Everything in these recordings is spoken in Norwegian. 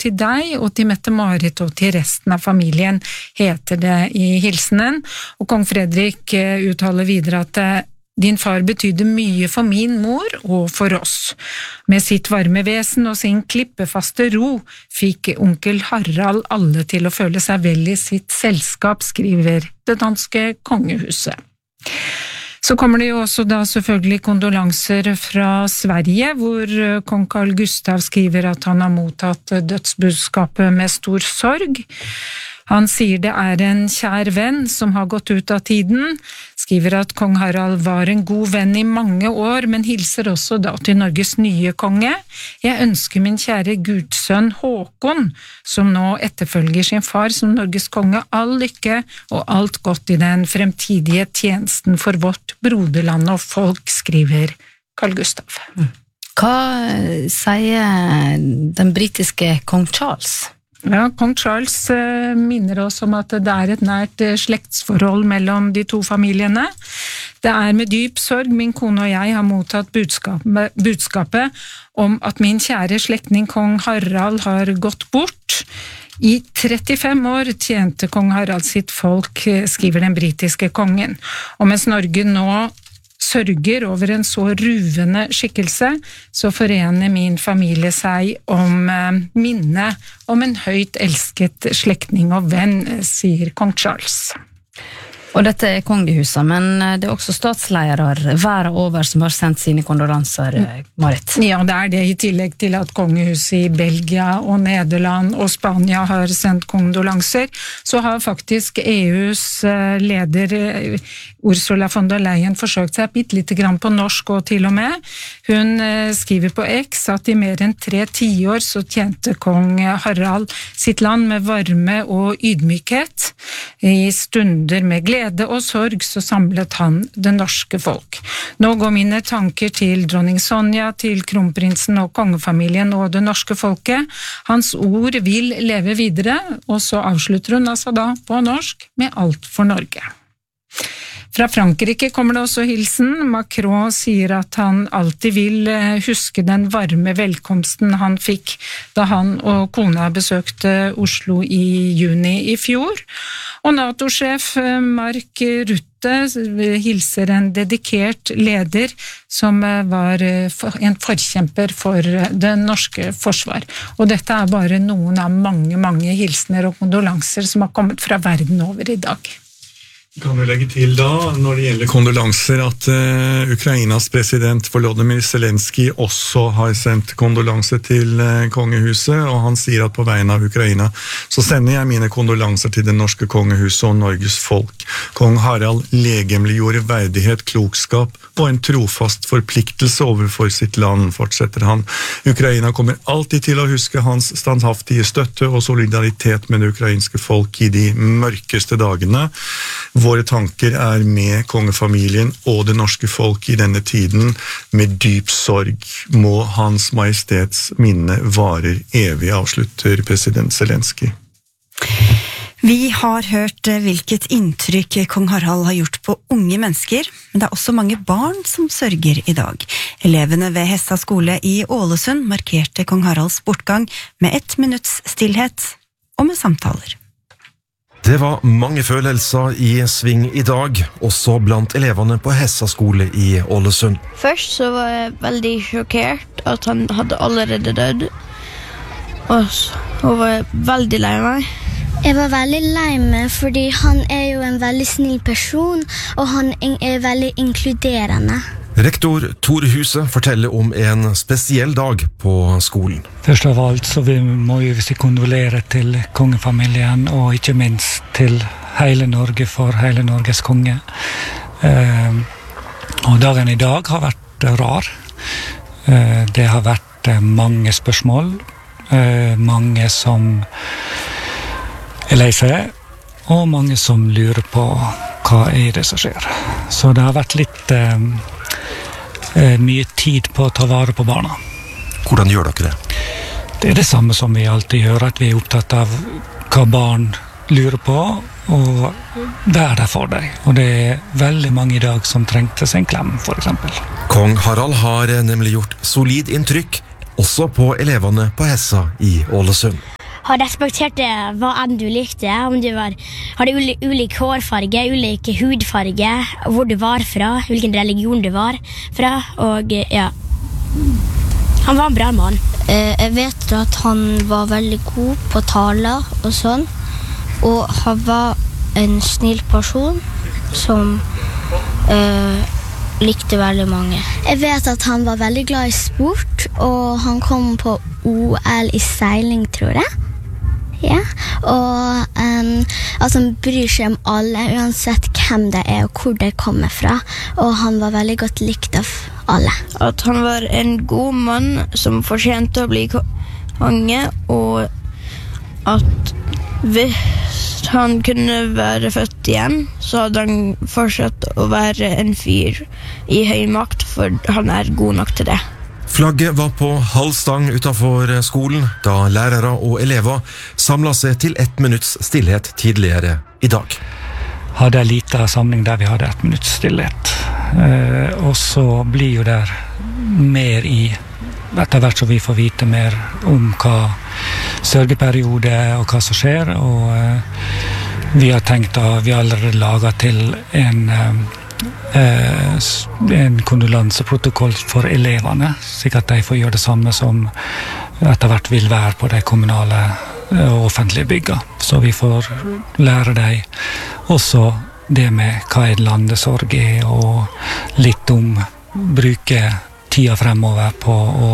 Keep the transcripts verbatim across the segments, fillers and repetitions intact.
til deg og til Mette-Marit og til resten av familien, heter det i hilsenen, og kong Fredrik uttaler videre at din far betydde mye for min mor og for oss. Med sitt varme vesen og sin klippefaste ro fikk onkel Harald alle til å føle seg vel i sitt selskap, skriver det danske kongehuset. Så kommer det jo også da selvfølgelig kondolanser fra Sverige, hvor kong Carl Gustav skriver at han har mottatt dødsbudskapet med stor sorg. Han sier det er en kjær venn som har gått ut av tiden, skriver at kong Harald var en god venn i mange år, men hilser også da til Norges nye konge. Jeg ønsker min kjære gudsønn Håkon, som nå etterfølger sin far som Norges konge, all lykke og alt godt i den fremtidige tjenesten for vårt broderland og folk, skriver Carl Gustav. Hva sier den britiske kong Charles? Ja, kong Charles eh, minner oss om at det er et nært eh, slektsforhold mellom de to familiene. Det er med dyp sorg min kone og jeg har mottatt budskapet, budskapet om at min kjære slektning kong Harald har gått bort. I trettifem år tjente kong Harald sitt folk, skriver den britiske kongen. Og mens Norge nå sørger over en så ruvende skikkelse, så forener min familie seg om eh, minne om en høyt elsket slektning og venn, sier kong Charles. Og dette er kongehuset, men det er også statsledere verden over som har sendt sine kondolanser, Marit. Ja, det er det i tillegg til at kongehuset i Belgia og Nederland og Spania har sendt kondolanser, så har faktisk E U's leder Ursula von der Leyen forsøkt seg bitte lite grann på norsk og til og med. Hun skriver på X at i mer enn tre tiår så tjente kong Harald sitt land med varme og ydmykhet. I stunder med glede og sorg så samlet han det norske folk. Nå går mine tanker til dronning Sonja, til kronprinsen og kongefamilien og det norske folket. Hans ord vil leve videre, og så avslutter hun altså da på norsk med alt for Norge. Fra Frankrike kommer det også hilsen. Macron sier at han alltid vil huske den varme velkomsten han fikk da han og kona besøkte Oslo i juni i fjor. Og NATO-sjef Mark Rutte hilser en dedikert leder som var en forkjemper for det norske forsvar. Og dette er bare noen av mange, mange hilsener og kondolanser som har kommet fra verden over i dag. Kan du legge til da, når det gjelder kondolanser, at uh, Ukrainas president Volodymyr Zelensky også har sendt kondolanser til uh, kongehuset, og han sier at på vegne av Ukraina så sender jeg mine kondolanser til det norske kongehuset og Norges folk. Kong Harald legemliggjorde verdighet, klokskap og en trofast forpliktelse overfor sitt land, fortsetter han. Ukraina kommer alltid til å huske hans standhaftige støtte og solidaritet med det ukrainske folk i de mørkeste dagene. Våre tanker er med kongefamilien og det norske folk i denne tiden. Med dyp sorg må hans majestets minne varer evig, avslutter president Zelensky. Vi har hørt hvilket inntrykk kong Harald har gjort på unge mennesker, men det er også mange barn som sørger i dag. Elevene ved Hessa skole i Ålesund markerte kong Haralds bortgang med ett minutts stillhet og med samtaler. Det var mange følelser i sving i dag, også blant elevene på Hessa skole i Ålesund. Først så var jeg veldig sjokkert at han hadde allerede dødd, og så var jeg veldig lei meg. Jeg var veldig lei meg, fordi han er jo en veldig snill person, og han er veldig inkluderende. Rektor Tor Huse forteller om en spesiell dag på skolen. Først av alt så vi må vi si kondolere til kongefamilien, og ikke minst til hele Norge for hele Norges konge. Eh, og dagen i dag har vært rar. Eh, det har vært mange spørsmål, eh, mange som er lei seg, og mange som lurer på hva er det som skjer. Så det har vært litt eh, mye tid på å ta vare på barna. Hvordan gjør dere det? Det er det samme som vi alltid gjør, at vi er opptatt av hva barn lurer på, og være der for deg. Og det er veldig mange i dag som trengte seg en klem, for eksempel. Kong Harald har nemlig gjort solid inntrykk, også på elevene på Hessa i Ålesund. Han respekterte hva enn du likte, om du var, hadde ulik, ulik hårfarge, ulik hudfarge, hvor du var fra, hvilken religion du var fra, og ja, han var en bra mann. Jeg vet at han var veldig god på taler og sånn, og han var en snill person som eh, likte veldig mange. Jeg vet at han var veldig glad i sport, og han kom på O L i seiling, tror jeg. Ja, og um, at han bryr seg om alle, uansett hvem det er og hvor det kommer fra, og han var veldig godt likt av alle. At han var en god mann som fortjente å bli konge, og at hvis han kunne være født igjen, så hadde han fortsatt å være en fyr i høy makt, for han er god nok til det. Flagget var på halv stang utenfor skolen da lærere og elever samlet seg til ett minutts stillhet tidligere i dag. Hadde en liten samling der vi hadde ett minutts stillhet. Eh, og så blir jo der mer i, etter hvert som vi får vite mer om hva sørgeperiode og hva som skjer, og eh, vi har tenkt at vi allerede laget til en eh, en kondolanseprotokoll for elevene, slik at de får gjøre det samme som etter hvert vil være på de kommunale og offentlige bygga. Så vi får lære dem også det med hva er landesorg er, og litt om bruke tida fremover på å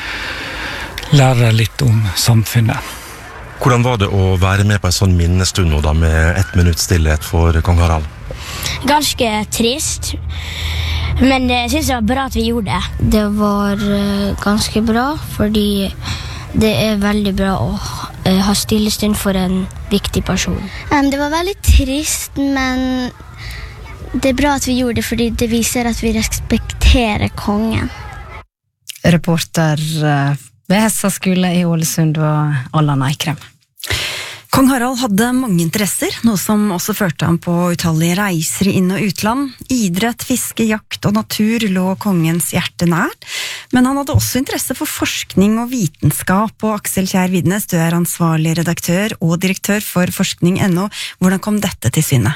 lære litt om samfunnet. Hvordan var det å være med på en sånn minnestund nå da, med ett minutts stillhet for kong Harald? Ganske trist, men jeg synes det var bra at vi gjorde det. Det var uh, ganske bra, fordi det er veldig bra å uh, ha stillestund for en viktig person. Um, det var veldig trist, men det er bra at vi gjorde det, fordi det viser at vi respekterer kongen. Reporter ved Hessa skole i Ålesund var Allan Eikrem. Kong Harald hadde mange interesser, noe som også førte ham på utallige reiser i inn- og utland. Idrett, fiske, jakt og natur lå kongens hjerte nær, men han hadde også interesse for forskning og vitenskap, og Aksel Kjær Vidnes, du er ansvarlig redaktør og direktør for forskning punktum no. Hvordan kom dette til syne?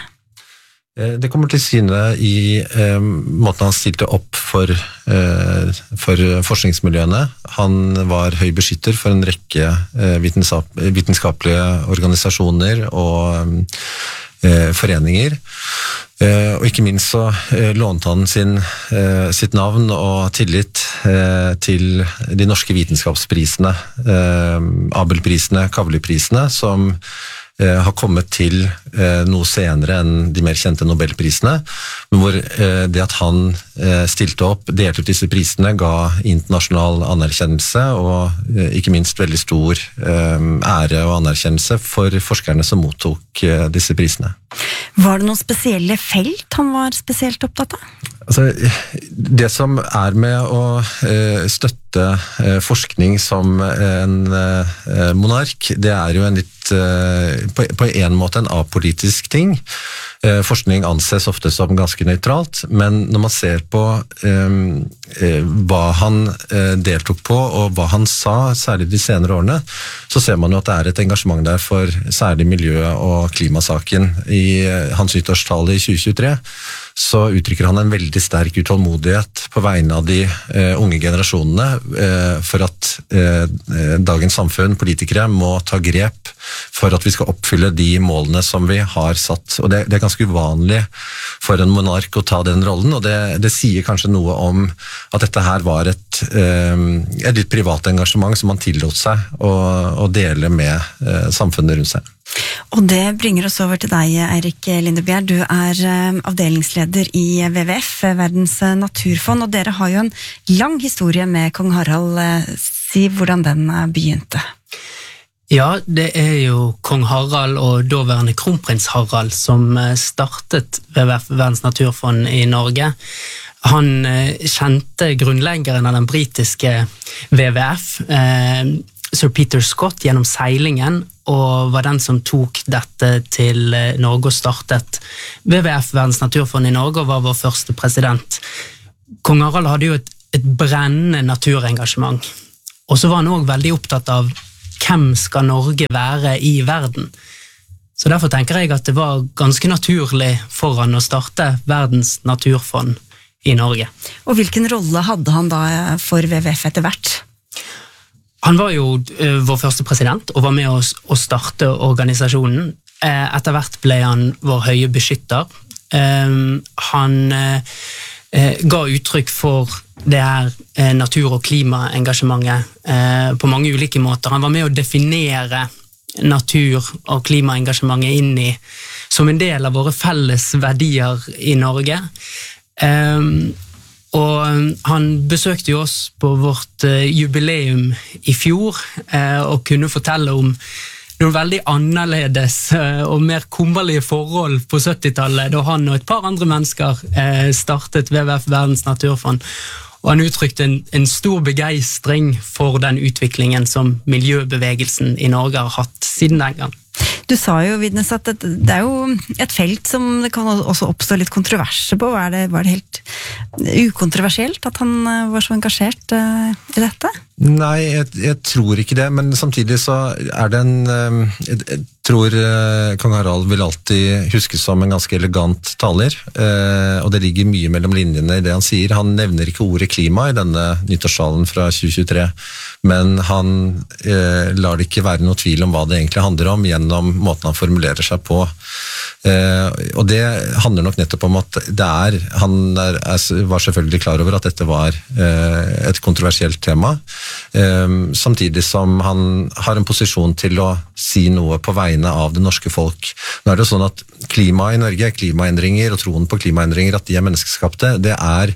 Det kommer til syne i eh, måten han stilte opp for, eh, for forskningsmiljøene. Han var høy beskytter for en rekke eh, vitenskap, vitenskapelige organisasjoner og eh, foreninger. Eh, og ikke minst så eh, lånte han sin, eh, sitt navn og tillit eh, til de norske vitenskapsprisene, eh, Abelprisene, Kavli-prisene, som har kommet til eh, noe senere enn de mer kjente Nobelprisene, men hvor eh, det at han eh, stilte opp, delte ut disse prisene, ga internasjonal anerkjennelse og eh, ikke minst veldig stor eh, ære og anerkjennelse for forskerne som mottok eh, disse prisene. Var det noen spesielle felt han var spesielt opptatt av? Altså, det som er med å eh, støtte eh, forskning som en eh, monark, det er jo en litt, eh, på, på en måte en apolitisk ting. Eh, forskning anses ofte som ganske nøytralt, men når man ser på eh, eh, hva han eh, deltok på og hva han sa, særlig de senere årene, så ser man jo at det er et engasjement der for særlig miljø- og klimasaken. I eh, hans nyttårstale i tjue tjuetre så uttrykker han en veldig sterk utålmodighet på vegne av de eh, unge generasjonene eh, for at eh, dagens samfunn, politikere, må ta grep for at vi skal oppfylle de målene som vi har satt. Og det, det er ganske uvanlig for en monark å ta den rollen, og det, det sier kanskje noe om at dette her var et, eh, et litt privat engasjement som han tillot seg å, å dele med eh, samfunnet rundt seg. Og det bringer oss over til deg, Eirik Lindebjerg. Du er avdelingsleder i W W F, Verdens naturfond, og dere har jo en lang historie med kong Harald. Si hvordan den begynte. Ja, det er jo kong Harald og daværende kronprins Harald som startet W W F, Verdens naturfond i Norge. Han kjente grunnleggeren av den britiske W W F, Sir Peter Scott, gjennom seilingen, og var den som tok dette til Norge og startet W W F, Verdens naturfond i Norge, og var vår første president. Kong Harald hadde jo et, et brennende naturengasjement, og så var han også veldig opptatt av hvem skal Norge være i verden? Så derfor tenker jeg at det var ganske naturlig for han å starte Verdens naturfond i Norge. Og hvilken rolle hadde han da for W W F etter hvert? Han var jo uh, vår første president og var med oss å starte organisasjonen. Uh, etter hvert ble han vår høye beskytter. Uh, han uh, uh, ga uttrykk for det her uh, natur- og klimaengasjementet uh, på mange ulike måter. Han var med å definere natur- og klimaengasjementet inn i som en del av våre felles verdier i Norge. Um, og han besøkte jo oss på vårt uh, jubileum i fjor uh, og kunne fortelle om noen veldig annerledes uh, og mer kummerlige forhold på syttitallet da han og et par andre mennesker uh, startet W W F Verdens naturfond. Og han uttrykte en, en stor begeistring for den utviklingen som miljøbevegelsen i Norge har hatt siden den gang. Du sa jo, Widnes, at det, det er jo et felt som det kan også oppstå litt kontroverser på. Var det, var det helt ukontroversielt at han var så engasjert uh, i dette? Nei, jeg, jeg tror ikke det, men samtidig så er det en... Jeg, jeg tror uh, Kong Harald vil alltid huskes som en ganske elegant taler, uh, og det ligger mye mellom linjene i det han sier. Han nevner ikke ordet klima i denne nyttårstalen fra tjue tjuetre, men han uh, lar det ikke være noe tvil om hva det egentlig handler om gjennom måten han formulerer seg på. Uh, og det handler nok nettopp om at det er, han er, er, var selvfølgelig klar over at dette var uh, et kontroversielt tema, uh, samtidig som han har en posisjon til å si noe på vegne av det norske folk. Nå er det sånn at klima i Norge, klimaendringer og troen på klimaendringer, at de er menneskeskapte, det er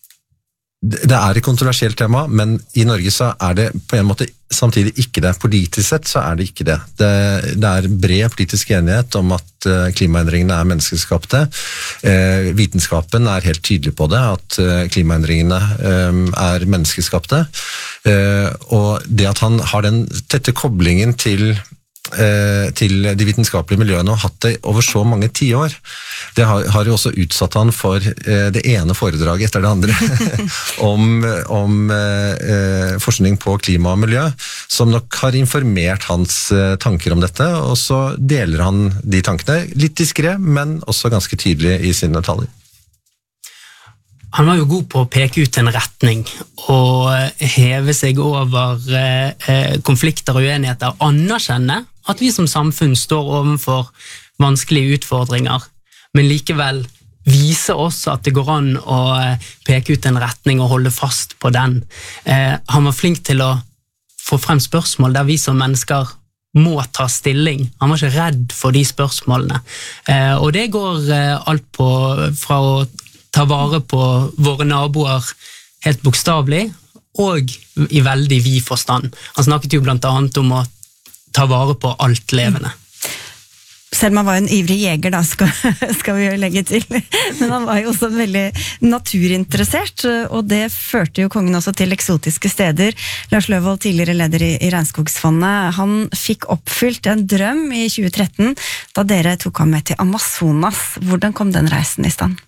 det er et kontroversielt tema, men i Norge så er det på en måte samtidig ikke det. Politisk sett så er det ikke det. Det, det er bred politisk enighet om at uh, klimaendringene er menneskeskapte. Uh, vitenskapen er helt tydelig på det, at uh, klimaendringene um, er menneskeskapte. Uh, og det at han har den tette koblingen til til de vitenskapelige miljøene og hatt det over så mange tiår. Det har, har jo også utsatt han for eh, det ene foredraget etter det andre om, om eh, forskning på klima og miljø, som nok har informert hans eh, tanker om dette, og så deler han de tankene litt diskret, men også ganske tydelig i sine taler. Han var jo god på å peke ut en retning og heve seg over eh, konflikter og uenigheter, anerkjenne at vi som samfunn står overfor vanskelige utfordringer, men likevel vise oss at det går an å peke ut en retning og holde fast på den. Eh, han var flink til å få frem spørsmål der vi som mennesker må ta stilling. Han var ikke redd for de spørsmålene. Eh, og det går eh, alt på, fra å ta vare på våre naboer helt bokstavelig, og i veldig vid forstand. Han snakket jo blant annet om å ta vare på alt levende. Selma var en ivrig jeger da, skal, skal vi jo legge til. Men han var jo også veldig naturinteressert, og det førte jo kongen også til eksotiske steder. Lars Løvold, tidligere leder i, i Regnskogsfondet, han fikk oppfylt en drøm i tjue tretten, da dere tok ham med til Amazonas. Hvordan kom den reisen i stand?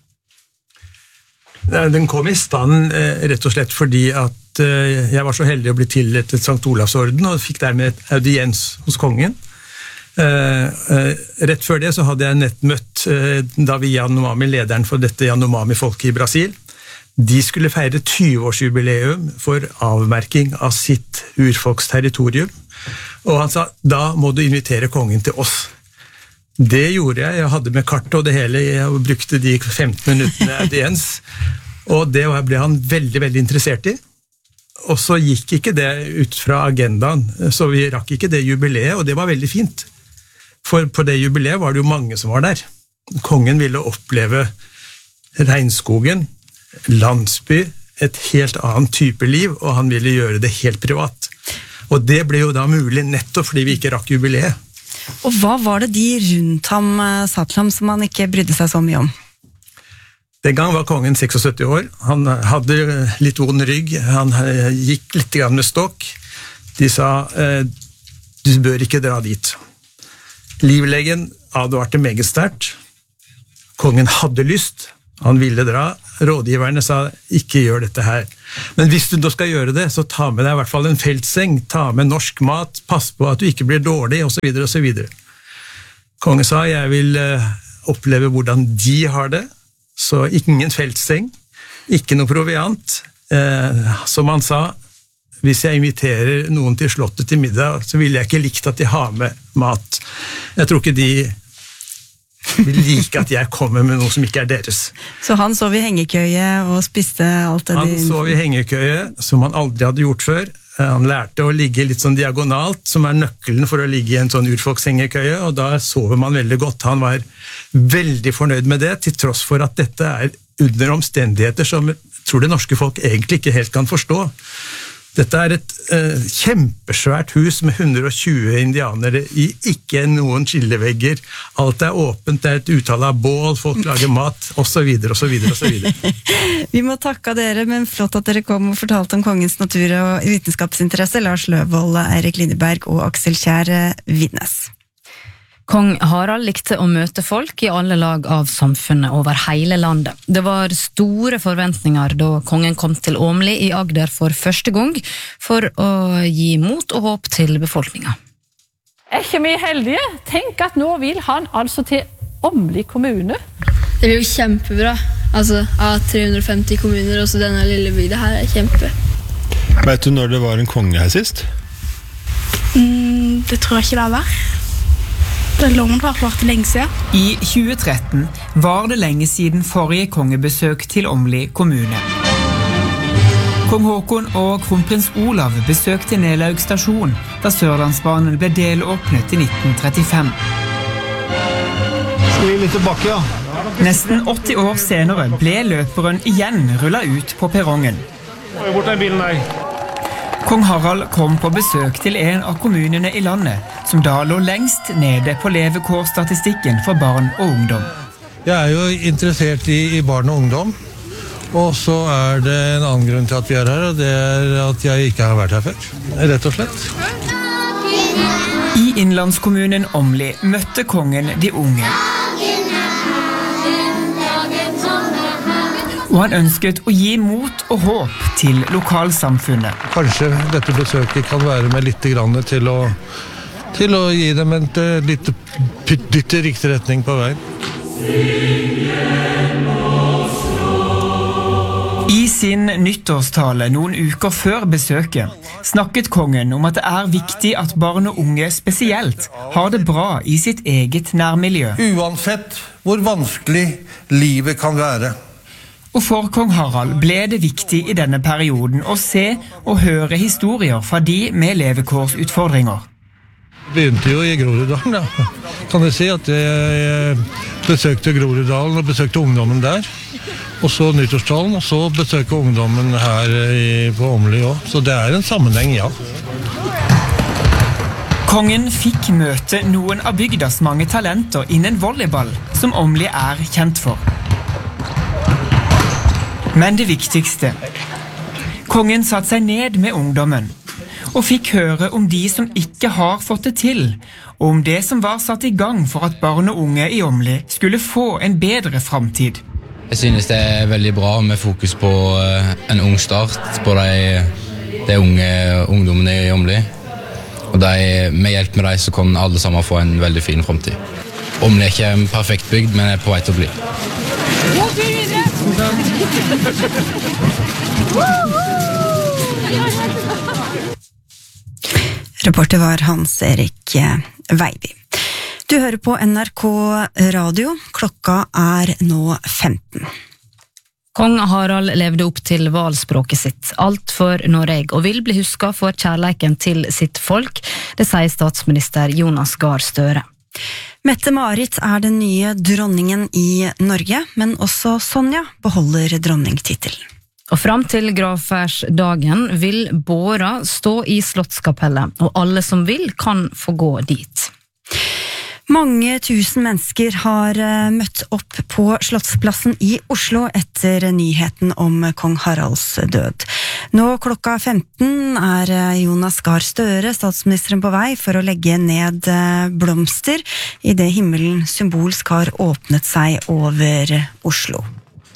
Den kom i stand rett og slett fordi at jeg var så heldig å bli tilrettet Sankt Olavsorden og fikk dermed et audiens hos kongen. Rett før det så hadde jeg nett møtt Davi Yanomami, lederen for dette Yanomami-folket i Brasil. De skulle feire tjue-årsjubileum for avmerking av sitt urfolksterritorium, og han sa, da må du invitere kongen til oss. Det gjorde jeg, jeg hadde med kart og det hele, jeg brukte de femten minuttene audiens, og det ble han veldig, veldig interessert i. Og så gikk ikke det ut fra agendaen, så vi rakk ikke det jubileet, og det var veldig fint. For på det jubileet var det jo mange som var der. Kongen ville oppleve regnskogen, landsby, et helt annet type liv, og han ville gjøre det helt privat. Og det ble jo da mulig nettopp fordi vi ikke rakk jubileet. Og hva var det de rundt ham sa til ham som han ikke brydde seg så mye om? Den gang var kongen syttiseks år, han hadde litt ond rygg, han gikk litt grann med stokk. De sa, du bør ikke dra dit. Livlegen advarte meget sterkt. Kongen hadde lyst, han ville dra, rådgiverne sa ikke gjør dette her. Men hvis du da skal gjøre det, så ta med deg i hvert fall en feltseng, ta med norsk mat, pass på at du ikke blir dårlig, og så videre, og så videre. Kongen sa, jeg vil oppleve hvordan de har det, så ingen feltseng, ikke noe proviant. Som han sa, hvis jeg inviterer noen til slottet til middag, så vil jeg ikke likt at de har med mat. Jeg tror ikke de vil like at jeg kommer med noe som ikke er deres. Så han sov i hengekøye og spiste alt det Han de... sov i hengekøye, som han aldri hadde gjort før. Han lærte å ligge litt sånn diagonalt, som er nøkkelen for å ligge i en sånn urfolkshengekøye, og da sover man veldig godt. Han var veldig fornøyd med det, til tross for at dette er under omstendigheter som jeg tror det norske folk egentlig ikke helt kan forstå. Dette er et uh, kjempesvært hus med hundre og tjue indianere i ikke noen skillevegger. Alt er åpent, det er et uttale av bål, folk lager mat, og så videre, og så videre, og så videre. Vi må takke dere, men flott at dere kom og fortalte om kongens natur og vitenskapsinteresse. Lars Løvold, Eirik Lindeberg og Aksel Kjær Vidnes. Kong Harald likte å møte folk i alle lag av samfunnet over hele landet. Det var store forventninger da kongen kom til Åmli i Agder for første gang, for å gi mot og håp til befolkningen. Er ikke vi heldige? Tenk at nå vil han altså til Åmli kommune. Det blir jo kjempebra. Altså, av tre hundre og femti kommuner, også denne lille bygda her er kjempe. Vet du når det var en konge her sist? Mm, det tror jeg ikke det har vært. Det har vært lenge siden. I tjue tretten var det lenge siden forrige kongebesøk til Åmli kommune. Kong Håkon og kronprins Olav besøkte Nelaug stasjon da Sørlandsbanen ble delåpnet i nitten trettifem. Skal vi litt tilbake, ja? Nesten åtti år senere ble løperen igjen rullet ut på perrongen. Nå er bort den bilen der. Kong Harald kom på besøk til en av kommunene i landet, som da lå lengst nede på levekårsstatistikken for barn og ungdom. Jeg er jo interessert i, i barn og ungdom, og så er det en annen grunn til at vi er her, og det er at jeg ikke har vært her før, rett og slett. I innlandskommunen Åmli møtte kongen de unge. Og han ønsket å gi mot og håp til lokalsamfunnet. Kanskje dette besøket kan være med litt grann til å, til å gi dem en litt dytt i riktig retning på veien. I sin nyttårstale noen uker før besøket snakket kongen om at det er viktig at barn og unge spesielt har det bra i sitt eget nærmiljø. Uansett hvor vanskelig livet kan være. Og for kong Harald ble det viktig i denne perioden å se og høre historier fra de med levekårsutfordringer. Jeg begynte jo i Groruddalen, da. Kan jeg si at jeg besøkte Groruddalen og besøkte ungdommen der. Og så nyttårstalen, og så besøkte ungdommen her i, på Åmli også. Så det er en sammenheng, ja. Kongen fikk møte noen av bygdas mange talenter innen volleyball, som Åmli er kjent for. Men det viktigste. Kongen satt seg ned med ungdommen, og fikk høre om de som ikke har fått det til, og om det som var satt i gang for at barn og unge i Åmli skulle få en bedre fremtid. Jeg synes det er veldig bra med fokus på en ung start på de, de unge ungdommene i Åmli. Og de, med hjelp med dem så kan alle sammen få en veldig fin fremtid. Åmli er ikke en perfekt bygd, men er på vei til å bli. Reporter var Hans Erik Veiby. Du hører på N R K Radio. Klokka er nå femten. Kong Harald levde opp til valspråket sitt, alt for Noreg, og vil bli husket for kjærleiken til sitt folk, det sier statsminister Jonas Gahr Støre. Mette-Marit er den nye dronningen i Norge, men også Sonja beholder dronningtittelen. Og fram til gravferdsdagen vil båra stå i Slottskapellet, og alle som vil kan få gå dit. Mange tusen mennesker har møtt opp på Slottsplassen i Oslo etter nyheten om kong Haralds død. Nå klokka femten er Jonas Gahr Støre, statsministeren, på vei for å legge ned blomster i det himmelen symbolsk har åpnet seg over Oslo.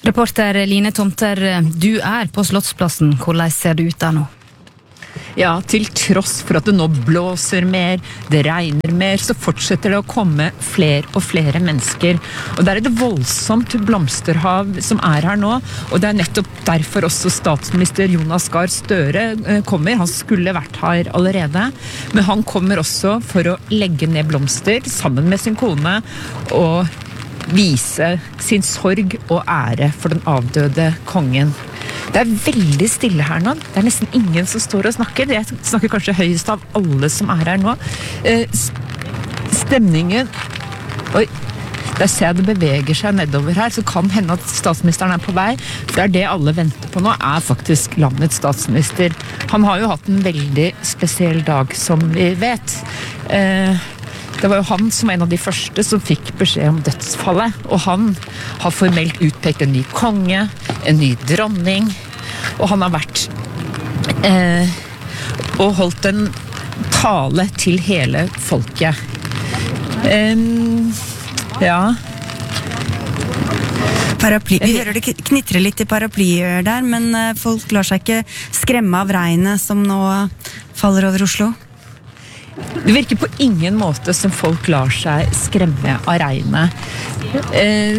Reporter Line Tomter, du er på Slottsplassen. Hvordan ser det ut der nå? Ja, til tross for at det nå blåser mer, det regner mer, så fortsetter det å komme flere og flere mennesker. Og det er et voldsomt blomsterhav som er her nå, og det er nettopp derfor også statsminister Jonas Gahr Støre kommer. Han skulle vært her allerede, men han kommer også for å legge ned blomster sammen med sin kone og vise sin sorg og ære for den avdøde kongen. Det er veldig stille her nå. Det er nesten ingen som står og snakker. Jeg snakker kanskje høyest av alle som er her nå. Stemningen... Oi, der ser jeg det beveger seg nedover her, så kan hende at statsministeren er på vei. For det er det alle venter på nå, er faktisk landets statsminister. Han har jo hatt en veldig spesiell dag, som vi vet. Det var jo han som var en av de første som fikk beskjed om dødsfallet, og han har formelt utpekt en ny konge, en ny dronning, og han har vært eh, og holdt en tale til hele folket. Um, ja. Paraply. Vi hører det knitre litt i paraplyer der, men folk lar seg ikke skremme av regnet som nå faller over Oslo. Det virker på ingen måte som folk lar seg skremme av regnet. Eh,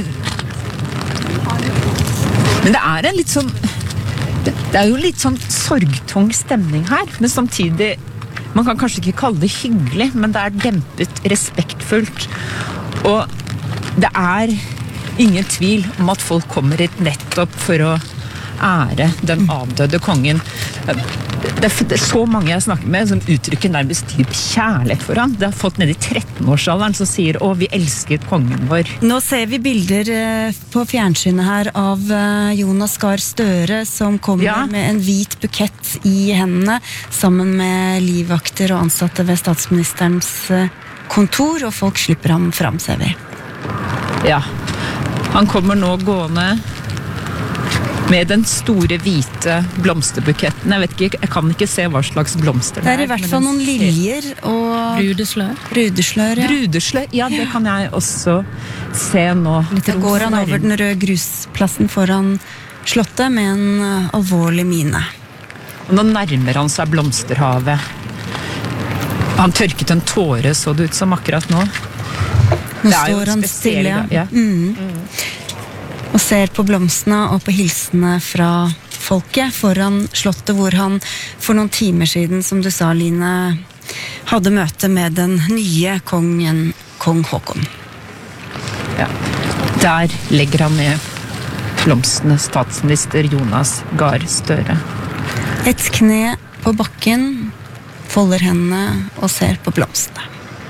men det er en litt sånn det er jo litt sånn sorgtung stemning her, men samtidig man kan kanskje ikke kalle det hyggelig, men det er dempet respektfullt. Og det er ingen tvil om at folk kommer hit nettopp for å ære den avdøde kongen. Det er så mange jeg snakker med som uttrykker nærmest dyp kjærlighet for han. Det har fått ned i tretten-årsalderen som sier å, vi elsker kongen vår. Nå ser vi bilder på fjernsynet her av Jonas Gahr Støre som kommer ja. med en hvit bukett i hendene sammen med livvakter og ansatte ved statsministerens kontor, og folk slipper ham fram, ser vi. Ja, han kommer nå gående med den store hvite blomsterbuketten. Jeg vet ikke, jeg kan ikke se hva slags blomster det er. Det er i hvert fall noen liljer og brudeslør. Brudeslør, ja. Brudeslør, ja, det kan jeg også se nå. Da går han over den røde grusplassen foran slottet med en alvorlig mine. Og nå nærmer han seg blomsterhavet. Han tørket en tåre, så det ut som akkurat nå. Nå står han stille, ja. Mm. Mm. Og ser på blomstene og på hilsene fra folket foran slottet, hvor han for noen timer siden, som du sa, Line, hadde møte med den nye kongen, kong Håkon. Ja, der legger han ned blomstene, statsminister Jonas Gahr Støre. Et kne på bakken, folder hendene og ser på blomstene.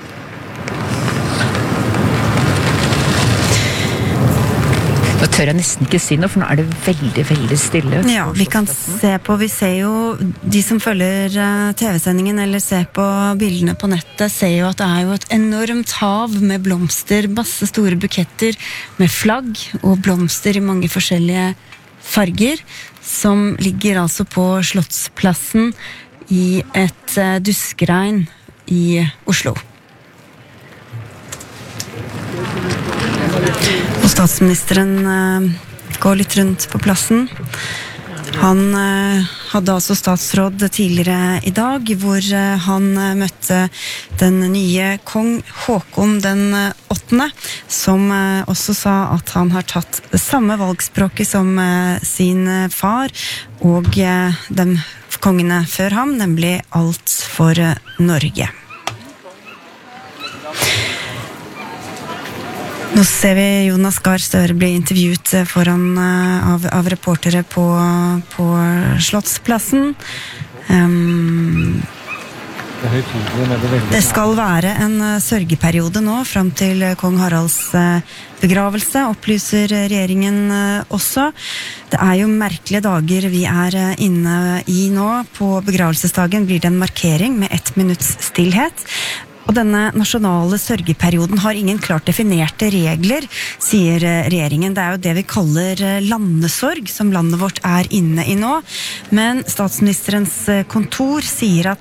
Nå tør jeg nesten ikke si noe, for nå er det veldig, veldig stille. Ja, vi kan se på, vi ser jo, de som følger T V-sendingen eller ser på bildene på nettet, ser jo at det er jo et enormt hav med blomster, masse store buketter med flagg og blomster i mange forskjellige farger, som ligger altså på Slottsplassen i et duskregn i Oslo. Og statsministeren uh, går litt rundt på plassen. Han uh, hadde altså statsråd tidligere i dag, hvor uh, han uh, møtte den nye kong Håkon den åttende, som uh, også sa at han har tatt det samme valgspråket som uh, sin uh, far og uh, de kongene før ham, nemlig alt for uh, Norge. Nå ser vi Jonas Gahr Støre bli intervjuet foran, av, av reportere på, på Slottsplassen. Um, det skal være en sørgeperiode nå, frem til kong Haralds begravelse, opplyser regjeringen også. Det er jo merkelige dager vi er inne i nå. På begravelsesdagen blir det en markering med ett minutts stillhet. Og denne nasjonale sørgeperioden har ingen klart definerte regler, sier regjeringen. Det er jo det vi kaller landesorg, som landet vårt er inne i nå. Men statsministerens kontor sier at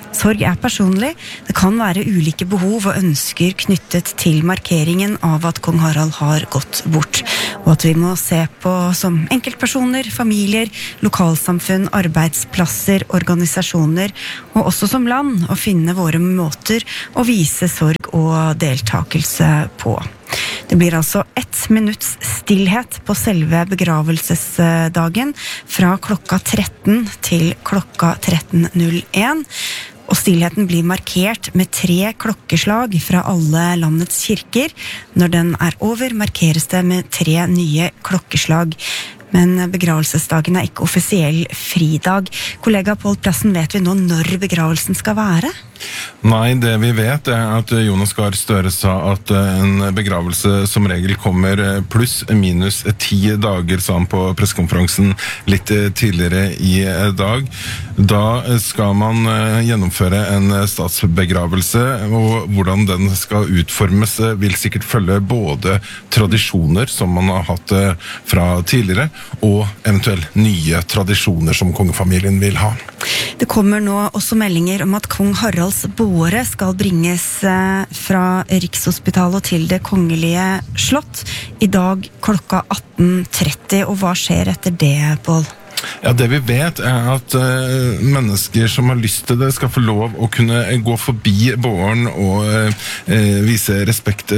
Sorg er personlig, det kan være ulike behov og ønsker knyttet til markeringen av at kong Harald har gått bort, og at vi må se på som enkeltpersoner, familier, lokalsamfunn, arbeidsplasser, organisasjoner, og også som land, å finne våre måter å vise sorg og deltakelse på. Det blir altså ett minutts stillhet på selve begravelsesdagen fra klokka tretten til klokka tretten null en. Og stillheten blir markert med tre klokkeslag fra alle landets kirker. Når den er over, markeres det med tre nye klokkeslag. Men begravelsesdagen er ikke offisiell fridag. Kollega Pål Plassen, vet vi nå når begravelsen skal være? Nei, det vi vet er at Jonas Gahr Støre sa at en begravelse som regel kommer pluss minus ti dager, sa han på pressekonferansen litt tidligere i dag. Da skal man gjennomføre en statsbegravelse, og hvordan den skal utformes vil sikkert følge både tradisjoner som man har hatt fra tidligere, og eventuelt nye tradisjoner som kongefamilien vil ha. Det kommer nå også meldinger om at kong Haralds båre skal bringes fra Rikshospitalet til det kongelige slott i dag klokka atten tretti, og hva skjer etter det, Pål? Ja, det vi vet er at uh, mennesker som har lyst til det skal få lov å kunne gå forbi båren og uh, vise respekt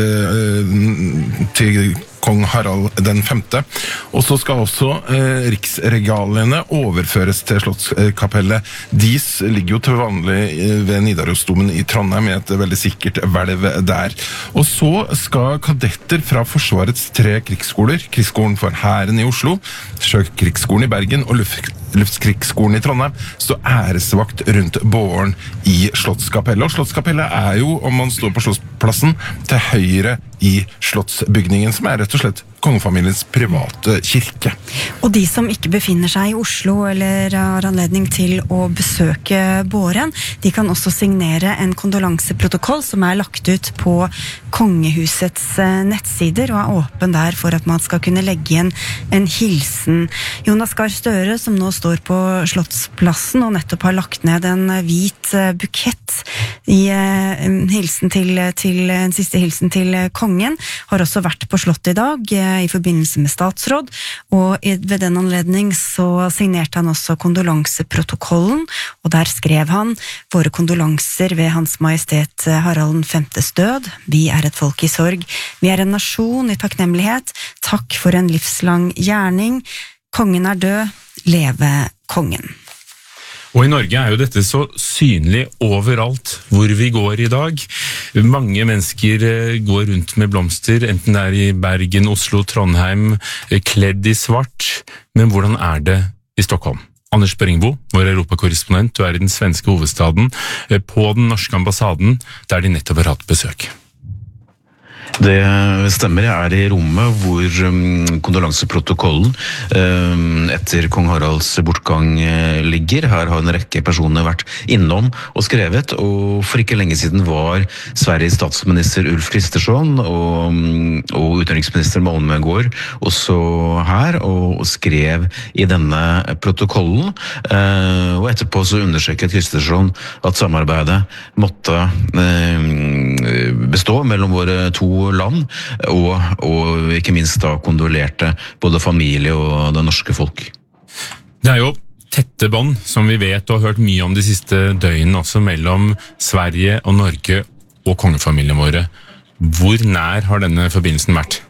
uh, til kong Harald den femte. Og så skal også eh, riksregaliene overføres til Slottskapellet. De ligger jo til vanlig ved Nidarosdomen i Trondheim i et veldig sikkert hvelv der. Og så skal kadetter fra Forsvarets tre krigsskoler, Krigsskolen for Hæren i Oslo, Sjøkrigsskolen i Bergen og Luft Luftkrigsskolen i Trondheim, stå æresvakt rundt båren i Slottskapellet. Og Slottskapellet er jo, om man står på Slottsplassen, til høyre i Slottsbygningen, som er rett og slett kongefamiliens private kirke. Og de som ikke befinner seg i Oslo eller har anledning til å besøke båren, de kan også signere en kondolanseprotokoll som er lagt ut på kongehusets nettsider og er åpen der for at man skal kunne legge igjen en hilsen. Jonas Gahr Støre, som nå står på Slottsplassen og nettopp har lagt ned en hvit bukett i en, hilsen til, til, en siste hilsen til kongen, har også vært på Slottet i dag i forbindelse med statsråd, og ved den anledning så signerte han også kondolanseprotokollen, og der skrev han: våre kondolanser ved Hans Majestet Harald den femtes død. Vi er et folk i sorg. Vi er en nasjon i takknemlighet. Takk for en livslang gjerning. Kongen er død. Leve kongen. Og i Norge er jo dette så synlig overalt hvor vi går i dag. Mange mennesker går rundt med blomster, enten det er i Bergen, Oslo, Trondheim, kledd i svart. Men hvordan er det i Stockholm? Anders Børingbo, vår europakorrespondent, du er i den svenske hovedstaden, på den norske ambassaden, der de nettopp har hatt besøk. Det stemmer, jeg er i rommet hvor um, kondolanseprotokollen um, etter kong Haralds bortgang uh, ligger. Her har en rekke personer vært innom og skrevet, og for ikke lenge siden var Sveriges statsminister Ulf Kristersson og, um, og utenriksminister Malmøgård også her og, og skrev i denne protokollen. Uh, og etterpå så understreket Kristersson at samarbeidet måtte uh, bestå mellom våre to land, og, og ikke minst da kondolerte både familie og det norske folk. Det er jo tette bånd, som vi vet og har hørt mye om de siste døgnene også, mellom Sverige og Norge og kongefamilien våre. Hvor nær har denne forbindelsen vært?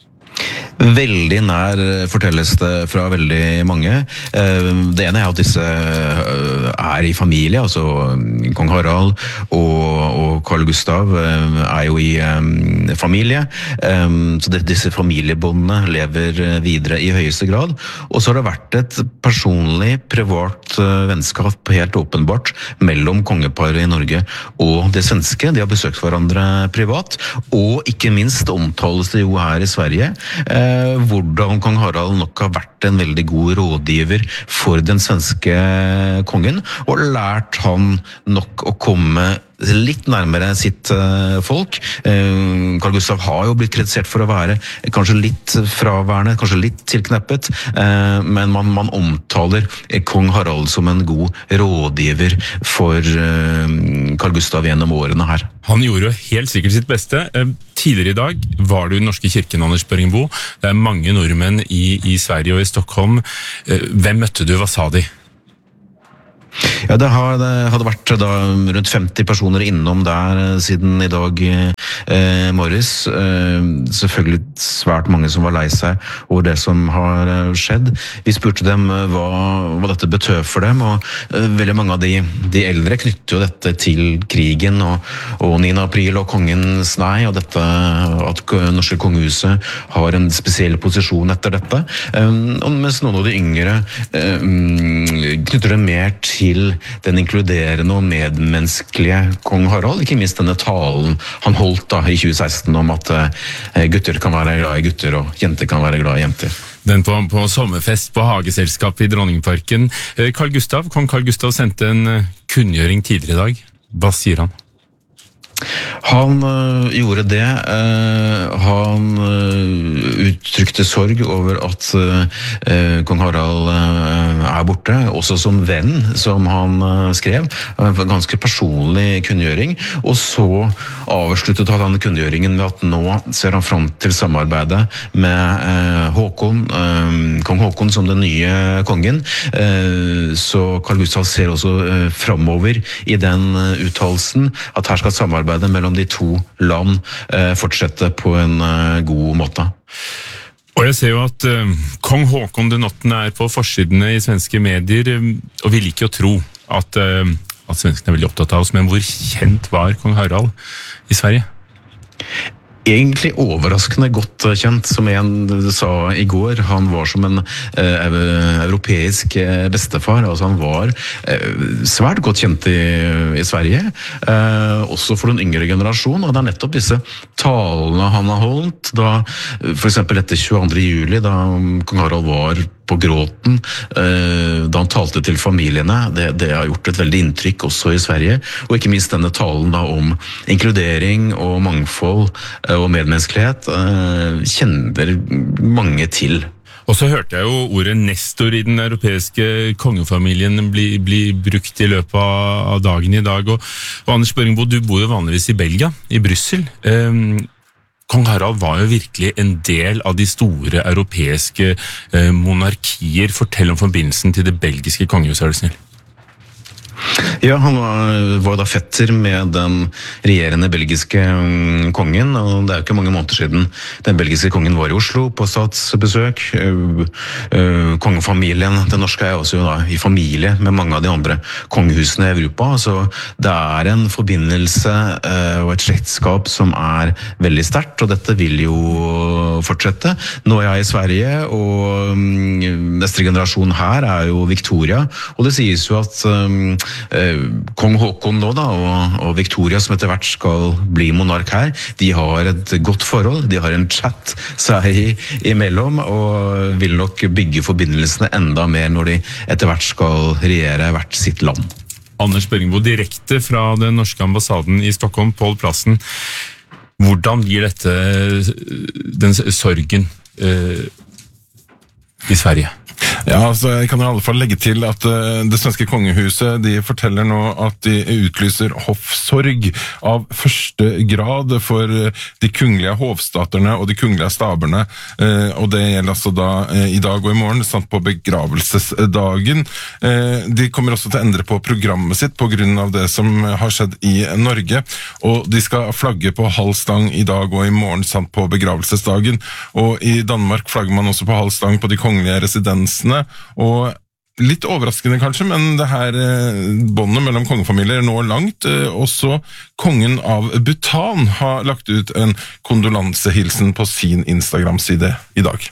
Veldig nær fortelles det fra veldig mange. Det ene er at disse er i familie, altså kong Harald og, og Carl Gustav er jo i familie, så det, disse familiebåndene lever videre i høyeste grad. Og så har det vært et personlig, privat vennskap, helt åpenbart, mellom kongeparet i Norge og det svenske. De har besøkt hverandre privat, og ikke minst omtales det jo her i Sverige, hvordan kong Harald nok har vært en veldig god rådgiver for den svenske kongen, og lært han nok å komme litt nærmere sitt uh, folk. Uh, Carl Gustav har jo blitt kritisert for å være kanskje litt fraværende, kanskje litt tilkneppet, uh, men man, man omtaler kong Harald som en god rådgiver for uh, Carl Gustav gjennom årene her. Han gjorde jo helt sikkert sitt beste. Tidligere i dag var du i den norske kirken, Anders Børringbo. Det er mange nordmenn i, i Sverige og i Stockholm. Hvem møtte du? Hva sa de? Ja, det, har, det hadde vært da rundt femti personer innom der siden i dag eh, morges. Eh, selvfølgelig svært mange som var lei seg over det som har skjedd. Vi spurte dem hva, hva dette betød for dem, og eh, veldig mange av de, de eldre knytter jo dette til krigen og, og niende april og kongens nei, og dette at norske kongehuset har en spesiell posisjon etter dette. Eh, og mens noen av de yngre eh, knytter det mer til til den inkluderende og medmenneskelige kong Harald, ikke minst denne talen han holdt da i tjue seksten om at eh, gutter kan være glad i gutter og jenter kan være glad i jenter. Den på, på sommerfest på Hageselskap i Dronningparken. Eh, Carl Gustav, kong Carl Gustav sendte en uh, kunngjøring tidligere i dag. Hva sier han? Han øh, gjorde det. Uh, han øh, uttrykte sorg over at øh, kong Harald øh, er borte, også som venn, som han øh, skrev. En ganske personlig kunngjøring. Og så avsluttet han kunngjøringen med at nå ser han fram til samarbeidet med øh, Håkon, øh, kong Håkon som den nye kongen. Uh, så Carl Gustav ser også øh, fremover i den øh, uttalelsen at her skal samarbeidet mellom de to land eh, fortsette på en eh, god måte. Og jeg ser jo at uh, kong Håkon den åttende er på forsidene i svenske medier, um, og vi liker å tro at, uh, at svenskene er veldig opptatt av oss, men hvor kjent var kong Harald i Sverige? Egentlig overraskende godt kjent, som en sa i går. Han var som en eh, europeisk bestefar. Altså han var eh, svært godt kjent i, i Sverige, eh, også for den yngre generasjon. Og det er nettopp disse talene han har holdt, da, for eksempel etter tjueandre juli, da kong Harald var på gråten, eh, da han talte til familiene. Det, det har gjort et veldig inntrykk også i Sverige, og ikke minst denne talen da om inkludering og mangfold eh, og medmenneskelighet eh, kjenner mange til. Og så hørte jeg jo ordet nestor i den europeiske kongefamilien bli, bli brukt i løpet av dagen i dag. Og, og Anders Børringbo, du bor jo vanligvis i Belgia, i Brussel. Um, Kong Harald var jo virkelig en del av de store europeiske eh, monarkier. Fortell om forbindelsen til det belgiske kongehuset, er du snill. Ja, han var, var da fetter med den regjerende belgiske um, kongen, og det er jo ikke mange måneder siden den belgiske kongen var i Oslo på statsbesøk. Uh, uh, kongefamilien, den norske er også da, i familie med mange av de andre kongehusene i Europa, så det er en forbindelse uh, og et slektskap som er veldig sterkt, og dette vil jo fortsette. Nå er jeg i Sverige, og um, neste generasjon her er jo Victoria, og det sies jo at um, Eh, kong Håkon nå da, og, og Victoria som etter hvert skal bli monark her, de har et godt forhold, de har en chat seg imellom, og vil nok bygge forbindelsene enda mer når de etter hvert skal regjere hvert sitt land. Anders Børringbo, direkte fra den norske ambassaden i Stockholm, Pål Plassen. Hvordan gir dette den sorgen eh, i Sverige? Ja, altså jeg kan i alle fall legge til at uh, det svenske kongehuset, de forteller nå at de utlyser hoffsorg av første grad for uh, de kungelige hovstaterne og de kungelige staberne, uh, og det gjelder altså da uh, i dag og i morgen, samt på begravelsesdagen. Uh, de kommer også til å endre på programmet sitt på grunn av det som har skjedd i Norge, og de skal flagge på halv stang i dag og i morgen, samt på begravelsesdagen, og i Danmark flagger man også på halv stang på de kongelige residensene. Og litt overraskende kanskje, men det her båndet mellom kongefamilier er nå langt. Også kongen av Bhutan har lagt ut en kondolansehilsen på sin Instagram-side i dag.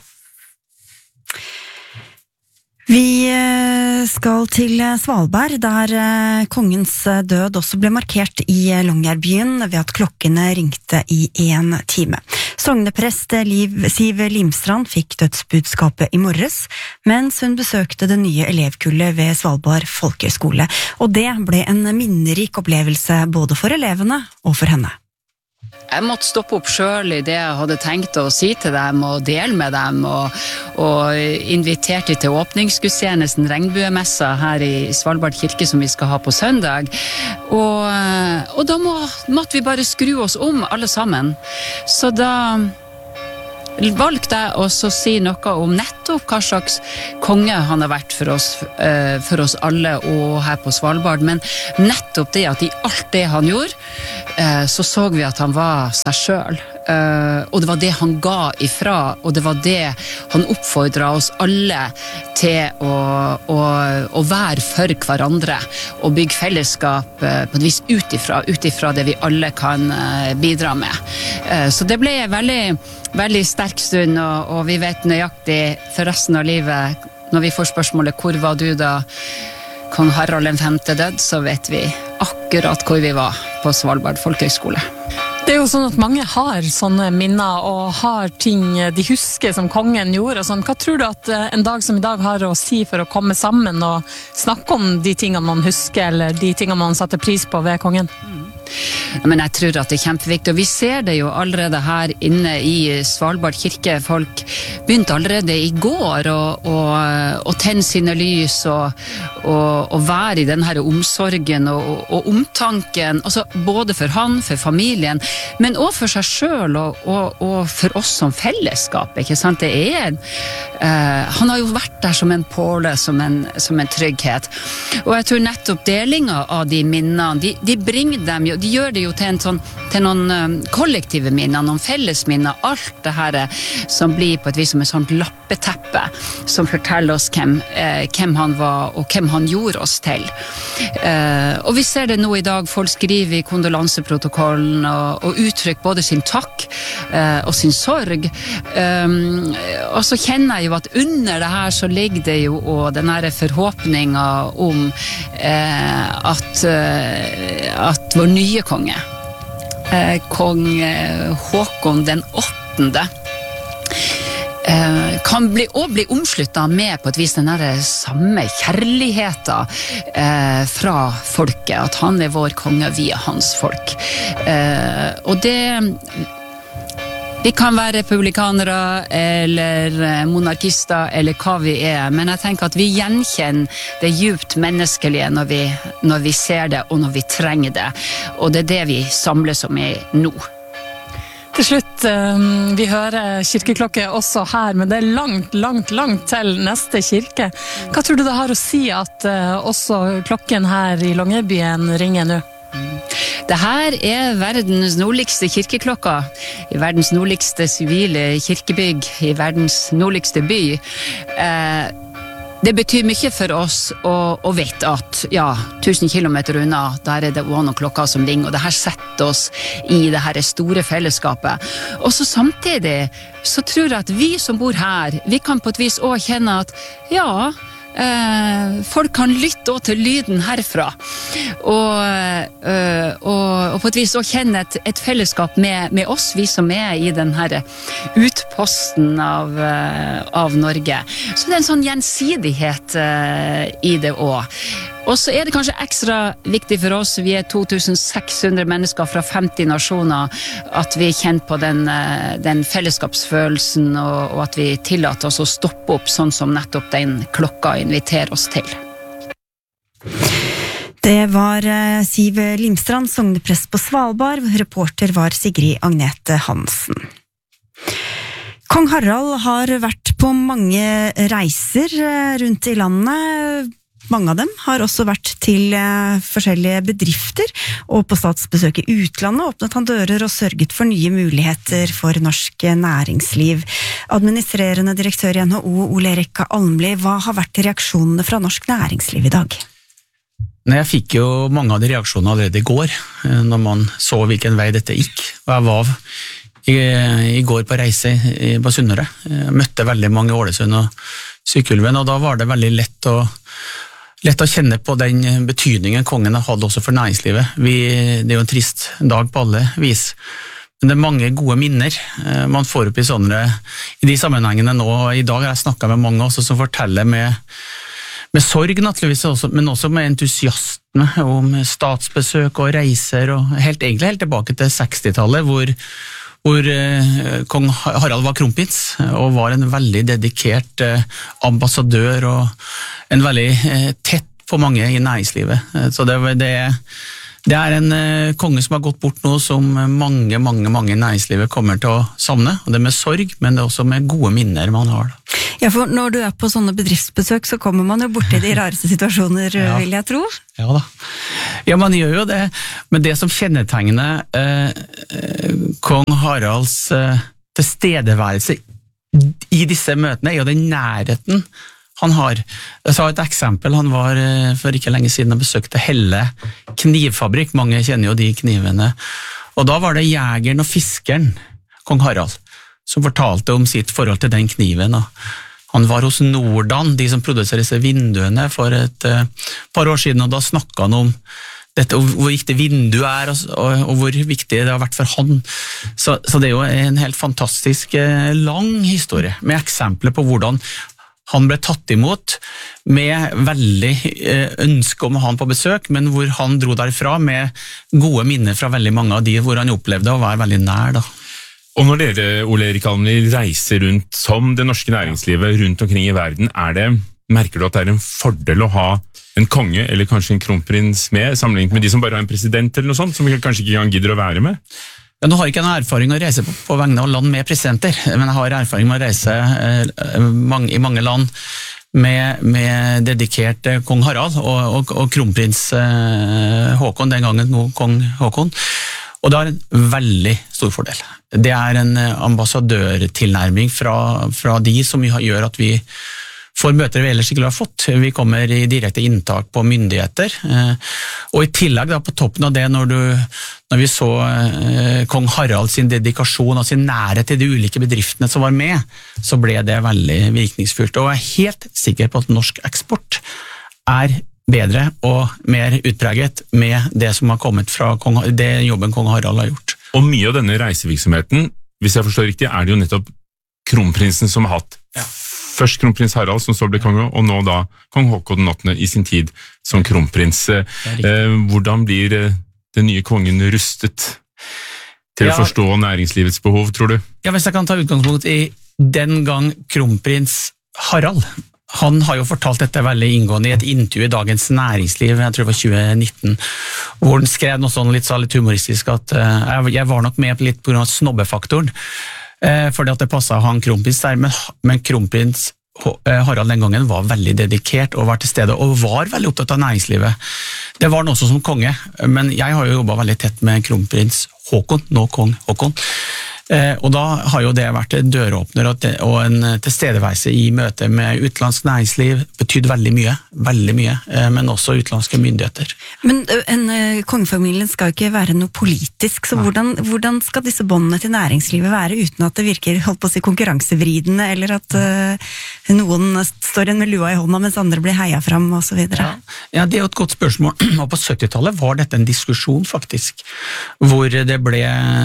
Vi skal til Svalbard, der kongens død også ble markert i Longyearbyen ved at klokkene ringte i en time. Sogneprest Liv, Siv Limstrand fikk dødsbudskapet i morges, mens hun besøkte det nye elevkullet ved Svalbard folkehøgskole, og det ble en minnerik opplevelse både for elevene og for henne. Jeg måtte stoppe opp selv i det jeg hadde tenkt å si til dem og dele med dem, og, og inviterte til åpningsgudstjenesten regnbuemessa her i Svalbard kirke som vi skal ha på søndag. Og, og da må, måtte vi bare skru oss om alle sammen. Så da valgte jeg også å si noe om nettopp hva slags konge han har vært for oss, for oss alle og her på Svalbard, men nettopp det at i alt det han gjorde, så så vi at han var seg selv. Og det var det han ga ifra, og det var det han oppfordret oss alle til å, å, å være for hverandre, og bygge fellesskap på et vis utifra, utifra det vi alle kan bidra med. Så det ble en veldig, veldig sterk stund, og, og vi vet nøyaktig for resten av livet, når vi får spørsmålet hvor var du da kong Harald den femte død, så vet vi akkurat hvor vi var på Svalbard folkehøgskole. Det er jo sånn at mange har sånne minner og har ting de husker som kongen gjorde. Og sånn. Hva tror du at en dag som i dag har å si for å komme sammen og snakke om de tingene man husker, eller de tingene man satte pris på ved kongen? Mm. Men jeg tror at det er kjempeviktig, og vi ser det jo allerede her inne i Svalbard kirke. Folk begynte allerede i går å, å, å tenne sine lys og, og, og være i den her omsorgen og, og omtanken, altså både for han, for familien, men også for seg selv og, og, og for oss som fellesskap, ikke sant? Det er, uh, han har jo vært der som en påle, som en, som en trygghet, og jeg tror nettopp delinga av de minnene, de, de bringer dem jo, de gjør det jo til, en sånn, til noen um, kollektive minner, noen felles minner, alt det her som blir på et vis som et sånt lappeteppe, som forteller oss hvem, eh, hvem han var og hvem han gjorde oss til. Eh, og vi ser det nå i dag, folk skriver i kondolanseprotokollen og, og uttrykker både sin takk eh, og sin sorg. Um, og så kjenner jeg jo at under det her så ligger det jo og den her forhåpninga om eh, at, eh, at vår nye konge, eh, kong Håkon den åttende, eh, kan bli, og bli omsluttet med på et vis den der samme kjærligheten eh, fra folket, at han er vår konge, vi er hans folk. Eh, og det vi kan være republikanere eller monarkister eller hva vi er, men jeg tenker at vi gjenkjenner det djupt menneskelige når vi, når vi ser det og når vi trenger det, og det er det vi samles om i nå. Til slutt, vi hører kirkeklokke også her, men det er langt, langt, langt til neste kirke. Hva tror du det har å si at også klokken her i Longyearbyen ringer nå? Det her er verdens nordligste kirkeklokka, i verdens nordligste sivile kirkebygg, i verdens nordligste by. Eh, det betyr mye for oss å, å vite at ja, tusen kilometer unna, der er det også noen klokker som ringer, og det her setter oss i det her store fellesskapet. Og så samtidig så tror jeg at vi som bor her, vi kan på et vis også kjenne at ja, Eh, folk kan lytte også til lyden herfra og, eh, og, og på et vis også kjenne et, et fellesskap med, med oss, vi som er i den her utposten av, eh, av Norge. Så det er en sånn gjensidighet eh, i det også. Og så er det kanskje ekstra viktig for oss, vi er to tusen seks hundre mennesker fra femti nasjoner, at vi kjenner på den, den fellesskapsfølelsen, og, og at vi tillater oss å stoppe opp sånn som nettopp den klokka inviterer oss til. Det var Siv Limstrand, sogneprest på Svalbard, reporter var Sigrid Agnete Hansen. Kong Harald har vært på mange reiser rundt i landet. Mange av dem har også vært til eh, forskjellige bedrifter, og på statsbesøk i utlandet åpnet han dører og sørget for nye muligheter for norsk næringsliv. Administrerende direktør i N H O, Ole Erik Almli, hva har vært reaksjonene fra norsk næringsliv i dag? Jeg fikk jo mange av de reaksjonene allerede i går, når man så hvilken vei dette gikk. Og jeg var i, i går på reise på Sunnmøre, jeg møtte veldig mange i Ålesund og Sykkylven, og da var det veldig lett å Lett å kjenne på den betydningen kongen har hatt også for næringslivet. Vi, det er jo en trist dag på alle vis. men det er mange gode minner man får opp i sånne, i de sammenhengene nå. I dag har jeg snakket med mange også som forteller med, med sorg naturligvis, også, men også med entusiasme om statsbesøk og reiser, og helt, egentlig helt tilbake til sekstitallet, hvor, hvor eh, kong Harald var kronprins, og var en veldig dedikert eh, ambassadør, og en veldig eh, tett på mange i næringslivet. Så det, det er Det er en uh, konge som har gått bort nå, som mange, mange, mange i næringslivet kommer til å savne, og det er med sorg, men det er også med gode minner man har. Da. Ja, for når du er på sånne bedriftsbesøk, så kommer man jo borti de rareste situasjoner, ja. Vil jeg tro. Ja da. Ja, man gjør jo det, men det som kjennetegner uh, kong Haralds uh, tilstedeværelse i disse møtene, er jo den nærheten han har. Jeg sa et eksempel, han var for ikke lenge siden og besøkte Helle knivfabrikk, mange kjenner jo de knivene, og da var det jegeren og fiskeren, kong Harald, som fortalte om sitt forhold til den kniven, og han var hos Nordan, de som produserer disse vinduene for et uh, par år siden, og da snakket han om dette, hvor viktig vinduet er, og, og, og hvor viktig det har vært for han. Så, så det er jo en helt fantastisk uh, lang historie, med eksempler på hvordan han ble tatt imot med veldig ønske om å ha han på besøk, men hvor han dro derfra med gode minner fra veldig mange av de hvor han opplevde å være veldig nær. Da. Og når dere, Ole Erik Almli, reiser rundt som det norske næringslivet rundt omkring i verden, er det, merker du at det er en fordel å ha en konge eller kanskje en kronprins med, sammenlignet med de som bare har en president eller noe sånt, som kanskje ikke engang gidder å være med? Ja, nå har jeg ikke en erfaring å reise på, på vegne av land med presidenter, men jeg har erfaring med å reise eh, mange, i mange land med, med dedikert eh, kong Harald og, og, og kronprins eh, Håkon, den gangen nå kong Håkon, og det har en veldig stor fordel. Det er en ambassadørtilnærming fra, fra de som gjør at vi får møter vi ellers ikke har fått. Vi kommer i direkte inntak på myndigheter, og i tillegg da, på toppen av det, når, du, når vi så eh, kong Harald sin dedikasjon og sin nærhet til de ulike bedriftene som var med, så ble det veldig virkningsfullt, og jeg er helt sikker på at norsk eksport er bedre og mer utpreget med det som har kommet fra kong, det jobben kong Harald har gjort. Og mye av denne reisevirksomheten, hvis jeg forstår riktig, er det jo nettopp kronprinsen som har hatt ja. Først kronprins Harald, som så ble konge, og nå da kong Håkon den åttende i sin tid som kronprins. Eh, hvordan blir den nye kongen rustet til ja. Å forstå næringslivets behov, tror du? Ja, hvis jeg kan ta utgangspunkt i den gang kronprins Harald, han har jo fortalt dette veldig inngående i et intervju i Dagens Næringsliv, jeg tror det var tjue nitten, hvor han skrev noe sånn litt, så litt humoristisk at uh, jeg var nok med litt på grunn av snobbefaktoren, fordi at det passet han kronprins der, men, men kronprins Harald den gangen var veldig dedikert og var til stede, og var veldig opptatt av næringslivet. Det var han også som konge, men jeg har jo jobbet veldig tett med kronprins Håkon, nå kong Håkon, Eh, og da har jo det vært en døråpner og, og en tilstedeværelse i møte med utenlandsk næringsliv, betydd veldig mye, veldig mye, eh, men også utenlandske myndigheter. Men en uh, kongefamilien skal jo ikke være noe politisk, så hvordan, hvordan skal disse båndene til næringslivet være uten at det virker, holdt på å si, konkurransevridende, eller at uh, noen står igjen med lua i hånda mens andre blir heia fram og så videre? Ja. ja, det er jo et godt spørsmål. Og på syttitallet var dette en diskusjon faktisk, hvor det ble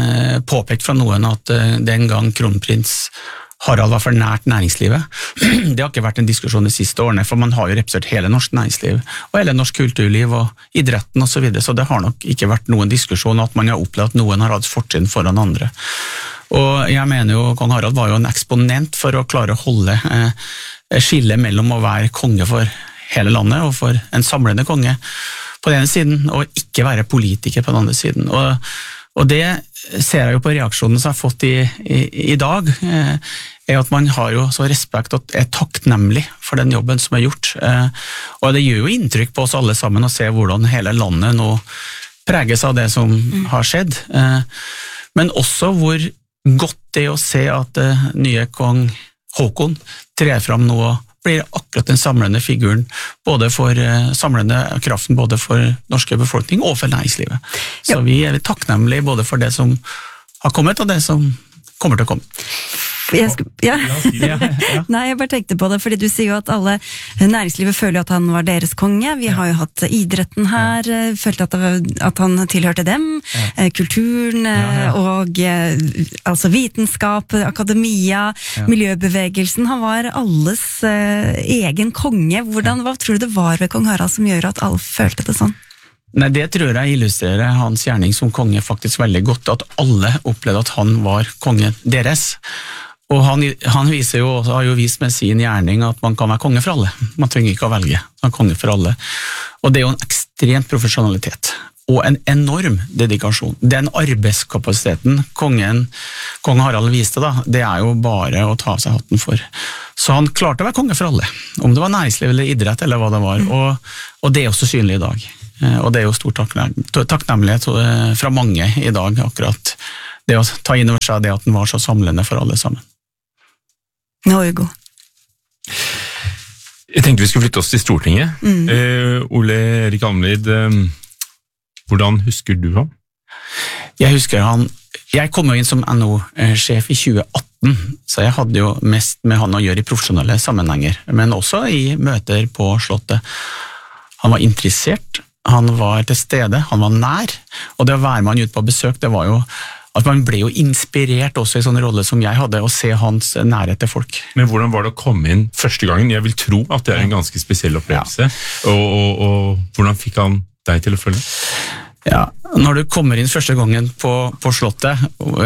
påpekt fra noen at den gang kronprins Harald var for nært næringslivet. Det har ikke vært en diskusjon de siste årene, for man har jo representert hele norsk næringsliv, og hele norsk kulturliv og idretten og så videre, så det har nok ikke vært noen diskusjon at man har opplevd at noen har hatt fortrinn foran andre. Og jeg mener jo, kong Harald var jo en eksponent for å klare å holde eh, skille mellom å være konge for hele landet og for en samlende konge på den ene siden, og ikke være politiker på den andre siden. Og Og det ser jeg jo på reaksjonene som jeg har fått i, i, i dag, eh, er at man har jo så respekt og er takknemlig for den jobben som er gjort. Eh, og det gjør jo inntrykk på oss alle sammen å se hvordan hele landet nå preges av det som har skjedd. Eh, men også hvor godt det er å se at eh, nye kong Håkon trer fram nå og blir akkurat den samlende figuren, både for uh, samlende kraften både for norske befolkning og for næringslivet. Så ja. Vi er takknemlige både for det som har kommet og det som kommer til å komme. Jeg skulle, ja. Nei, jeg bare tenkte på det, fordi du sier jo at alle næringslivet føler jo at han var deres konge. Vi har jo hatt idretten her, følte at, det, at han tilhørte dem, ja. kulturen ja, ja. og altså vitenskap, akademia, ja. miljøbevegelsen. Han var alles uh, egen konge. Hvordan, hva tror du det var ved kong Harald som gjør at alle følte det sånn? Nei, det tror jeg illustrerer hans gjerning som konge faktisk veldig godt, at alle opplevde at han var kongen deres. Og han, han viser jo, har jo vist med sin gjerning at man kan være konge for alle. Man trenger ikke å velge, man er konge for alle. Og det er jo en ekstremt profesjonalitet, og en enorm dedikasjon. Den arbeidskapasiteten kongen, kong Harald viste da, det er jo bare å ta av seg hatten for. Så han klarte å være konge for alle, om det var næringsliv eller idrett eller hva det var, og, og det er også synlig i dag. Og det er jo stor takknemlighet fra mange i dag, akkurat det å ta inn over seg det at den var så samlende for alle sammen. Nå er vi god. Jeg tenkte vi skulle flytte oss til Stortinget. Mm. Uh, Ole Erik Almlid, uh, hvordan husker du ham? Jeg husker han, jeg kom jo inn som N O-sjef i tjue atten, så jeg hadde jo mest med han å gjøre i profesjonelle sammenhenger, men også i møter på Slottet. Han var interessert, han var til stede, han var nær, og det å være med han ut på besøk, det var jo at man ble jo inspirert også i sånne roller som jeg hadde, å se hans nærhet til folk. Men hvordan var det å komme inn første gangen? Jeg vil tro at det er en ganske spesiell opplevelse. Ja. Og, og, og hvordan fikk han deg til å følge? Ja, når du kommer inn første gangen på, på Slottet,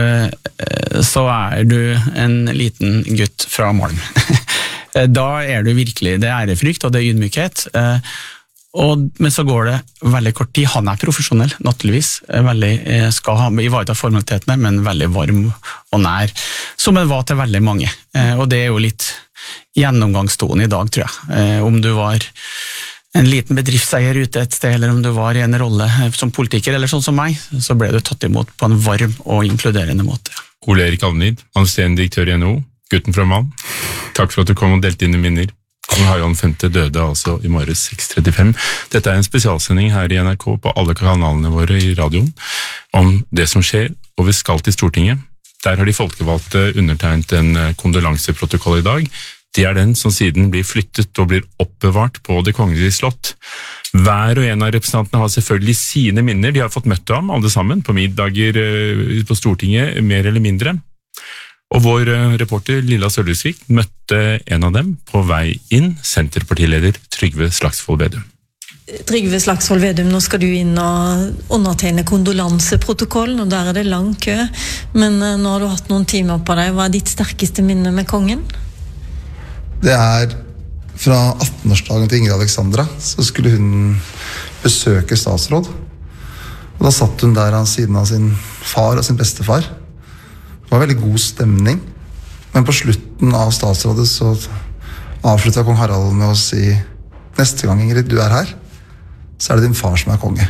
så er du en liten gutt fra Malm. Da er du virkelig, det er ærefrykt og det er ydmykhet. Og, men så går det veldig kort tid. Han er profesjonell, naturligvis. Veldig, skal ha ivareta formalitetene, men veldig varm og nær, som han var til veldig mange. Og det er jo litt gjennomgangstående i dag, tror jeg. Om du var en liten bedriftseier ute et sted, eller om du var i en rolle som politiker, eller sånn som meg, så ble du tatt imot på en varm og inkluderende måte. Ole Erik Almlid, administrerende direktør i N O, gutten fra Malm. Takk for at du kom og delte inn i minner. Kong Harald femte døde altså i morges seks trettifem. Dette er en spesialsending her i N R K på alle kanalene våre i radioen om det som skjer, og vi skal til Stortinget. Der har de folkevalgte undertegnet en kondolanseprotokoll i dag. Det er den som siden blir flyttet og blir oppbevart på Det kongelige slott. Hver og en av representantene har selvfølgelig sine minner. De har fått møtt ham alle sammen på middager på Stortinget, mer eller mindre. Og vår reporter Lilla Sølvesvik møtte en av dem på vei inn, Senterpartileder Trygve Slagsvold Vedum. Trygve Slagsvold Vedum, nå skal du inn og undertegne kondolanseprotokollen, og der er det lang kø. Men nå har du hatt noen timer på deg. Hva er ditt sterkeste minne med kongen? Det er fra attenårsdagen til Ingrid Alexandra, så skulle hun besøke statsråd. Og da satt hun der av siden av sin far og sin bestefar. Det var veldig god stemning, men på slutten av statsrådet så avsluttet kong Harald med å si: neste gang, Ingrid, du er her, så er det din far som er konge.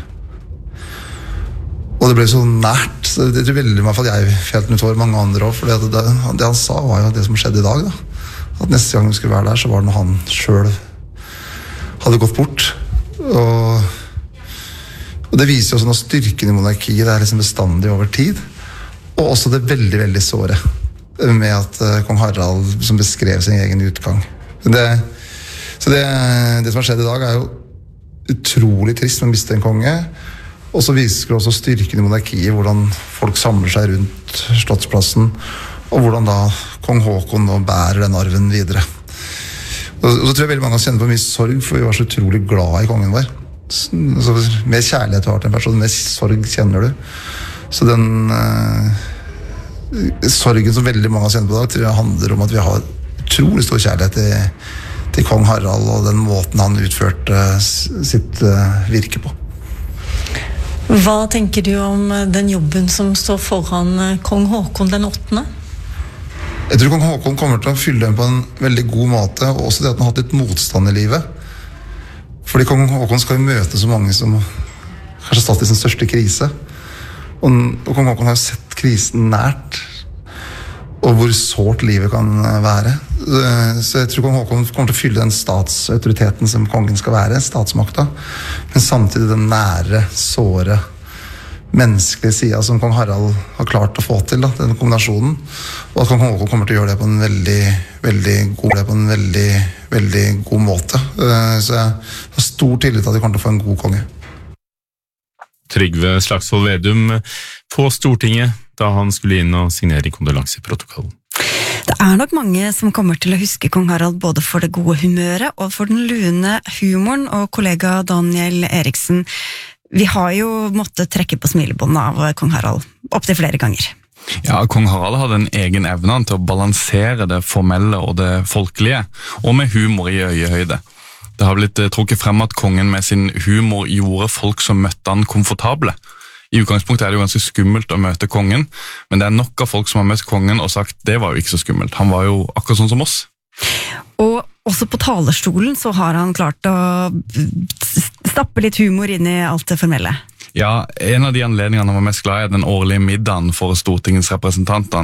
Og det ble så nært, så det tror veldig i hvert fall jeg felt den utover mange andre også, for det, det, det han sa var jo det som skjedde i dag da. At neste gang vi skulle være der, så var det når han selv hadde gått bort. Og, og det viser jo også noe styrken i monarkiet, det er liksom bestandig over tid. Og også det veldig, veldig såre med at uh, kong Harald som beskrev sin egen utgang. Det, så det, det som har skjedd i dag er jo utrolig trist med å miste en konge, og så viser det også styrken i monarkiet, hvordan folk samler seg rundt Slottsplassen, og hvordan da kong Håkon nå bærer den arven videre. Og, og så tror jeg veldig mange kjenner på mye sorg, for vi var så utrolig glad i kongen vår. Så, så mer kjærlighet du har til en person, mer sorg kjenner du. Så den uh, sorgen som veldig mange kjenner på i dag, tror jeg handler om at vi har utrolig stor kjærlighet til, til kong Harald og den måten han utførte sitt uh, virke på. Hva tenker du om den jobben som står foran kong Håkon den åttende? Jeg tror kong Håkon kommer til å fylle den på en veldig god måte, og også det at han har hatt litt motstand i livet. Fordi kong Håkon skal jo møte så mange som kanskje har stått i sin største krise. Og, og kong Håkon har jo sett krisen nært, og hvor sårt livet kan være. Så jeg tror kong Håkon kommer til å fylle den statsautoriteten som kongen skal være, statsmakta, men samtidig den nære, såre menneskelige siden som kong Harald har klart å få til, da, den kombinasjonen. Og at kong Håkon kommer til å gjøre det på en veldig, veldig god, på en veldig, veldig god måte. Så jeg har stor tillit til at de kommer til å få en god konge. Trygve Slagsvold Vedum på Stortinget da han skulle inn og signere kondolanseprotokollen. Det er nok mange som kommer til å huske kong Harald både for det gode humøret og for den lune humoren, og kollega Daniel Eriksen, vi har jo måttet trekke på smilebåndet av kong Harald opp til flere ganger. Ja, kong Harald hadde en egen evne til å balansere det formelle og det folkelige, og med humor i øyehøyde. Det har blitt trukket frem at kongen med sin humor gjorde folk som møtte han komfortable. I utgangspunktet er det jo ganske skummelt å møte kongen, men det er nok av folk som har møtt kongen og sagt det var jo ikke så skummelt. Han var jo akkurat sånn som oss. Og også på talerstolen så har han klart å stappe litt humor inn i alt det formelle. Ja, en av de anledningene han var mest glad i er den årlige middagen for Stortingets representanter.